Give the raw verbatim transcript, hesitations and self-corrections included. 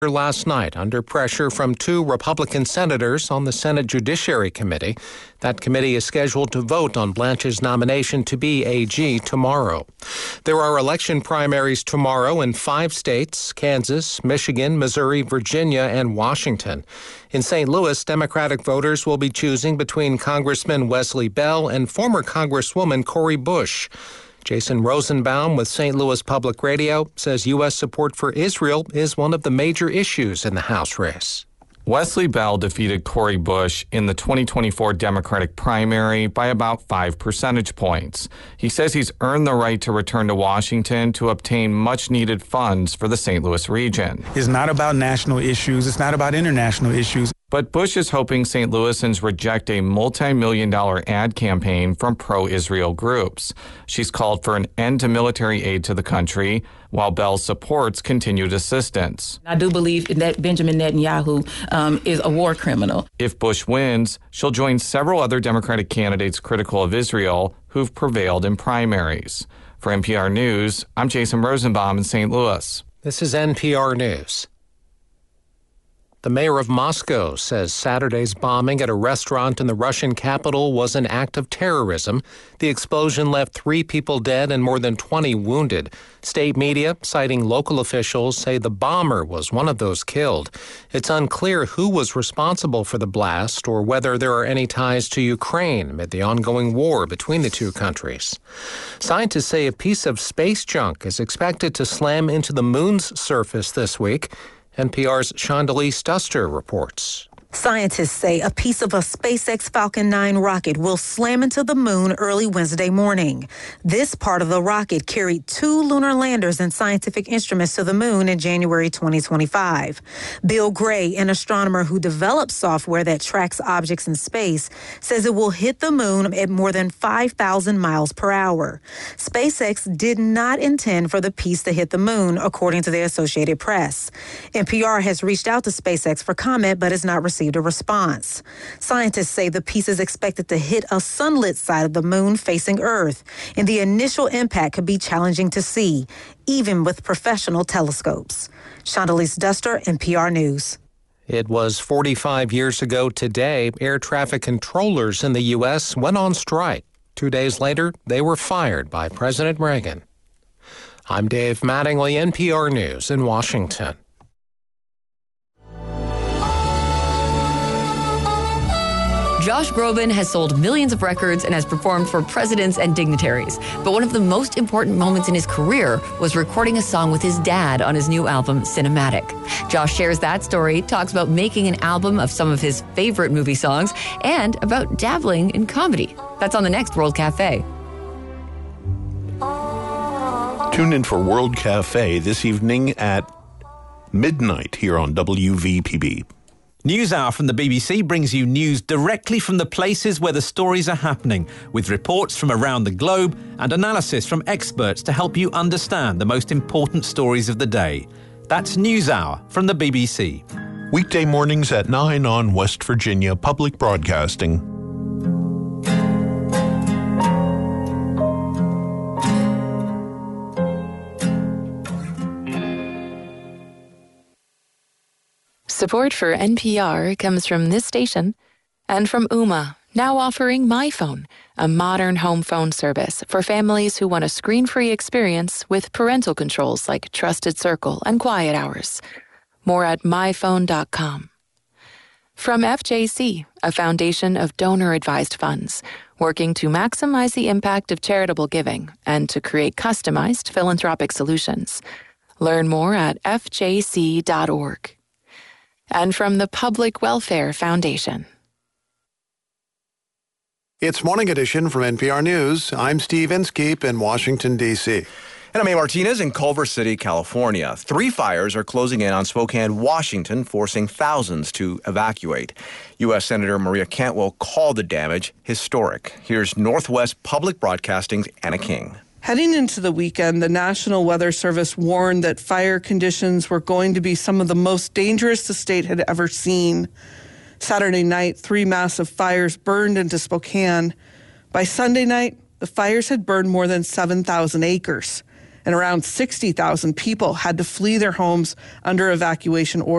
last night under pressure from two Republican senators on the Senate Judiciary Committee. That committee is scheduled to vote on Blanche's nomination to be A G tomorrow. There are election primaries tomorrow in five states: Kansas, Michigan, Missouri, Virginia, and Washington. In Saint Louis, Democratic voters will be choosing between Congressman Wesley Bell and former Congresswoman Cori Bush. Jason Rosenbaum with Saint Louis Public Radio says U S support for Israel is one of the major issues in the House race. Wesley Bell defeated Cori Bush in the twenty twenty-four Democratic primary by about five percentage points. He says he's earned the right to return to Washington to obtain much-needed funds for the Saint Louis region. It's not about national issues. It's not about international issues. But Bush is hoping Saint Louisans reject a multi-million dollar ad campaign from pro-Israel groups. She's called for an end to military aid to the country, while Bell supports continued assistance. I do believe that Benjamin Netanyahu um, is a war criminal. If Bush wins, she'll join several other Democratic candidates critical of Israel who've prevailed in primaries. For N P R News, I'm Jason Rosenbaum in Saint Louis. This is N P R News. The mayor of Moscow says Saturday's bombing at a restaurant in the Russian capital was an act of terrorism. The explosion left three people dead and more than twenty wounded. State media, citing local officials, say the bomber was one of those killed. It's unclear who was responsible for the blast or whether there are any ties to Ukraine amid the ongoing war between the two countries. Scientists say a piece of space junk is expected to slam into the moon's surface this week. N P R's Shondelise Duster reports. Scientists say a piece of a SpaceX Falcon nine rocket will slam into the moon early Wednesday morning. This part of the rocket carried two lunar landers and scientific instruments to the moon in January twenty twenty-five. Bill Gray, an astronomer who developed software that tracks objects in space, says it will hit the moon at more than five thousand miles per hour. SpaceX did not intend for the piece to hit the moon, according to the Associated Press. N P R has reached out to SpaceX for comment, but has not received a response. Scientists say the piece is expected to hit a sunlit side of the moon facing Earth, and the initial impact could be challenging to see, even with professional telescopes. Shondelise Duster, N P R News. It was forty-five years ago today, air traffic controllers in the U S went on strike. Two days later, they were fired by President Reagan. I'm Dave Mattingly, N P R News in Washington. Josh Groban has sold millions of records and has performed for presidents and dignitaries. But one of the most important moments in his career was recording a song with his dad on his new album, Cinematic. Josh shares that story, talks about making an album of some of his favorite movie songs, and about dabbling in comedy. That's on the next World Cafe. Tune in for World Cafe this evening at midnight here on W V P B. NewsHour from the B B C brings you news directly from the places where the stories are happening, with reports from around the globe and analysis from experts to help you understand the most important stories of the day. That's NewsHour from the B B C. Weekday mornings at nine on West Virginia Public Broadcasting. Support for N P R comes from this station and from Ooma, now offering MyPhone, a modern home phone service for families who want a screen-free experience with parental controls like Trusted Circle and Quiet Hours. More at my phone dot com. From F J C, a foundation of donor-advised funds, working to maximize the impact of charitable giving and to create customized philanthropic solutions. Learn more at f j c dot org. And from the Public Welfare Foundation. It's Morning Edition from N P R News. I'm Steve Inskeep in Washington, D C And I'm A. Martinez in Culver City, California. Three fires are closing in on Spokane, Washington, forcing thousands to evacuate. U S. Senator Maria Cantwell called the damage historic. Here's Northwest Public Broadcasting's Anna King. Heading into the weekend, the National Weather Service warned that fire conditions were going to be some of the most dangerous the state had ever seen. Saturday night, three massive fires burned into Spokane. By Sunday night, the fires had burned more than seven thousand acres, and around sixty thousand people had to flee their homes under evacuation orders.